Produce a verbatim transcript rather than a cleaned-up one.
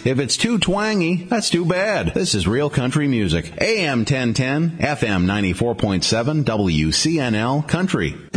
If it's too twangy, that's too bad. This is Real Country Music. A M ten ten, F M ninety-four point seven, W C N L Country.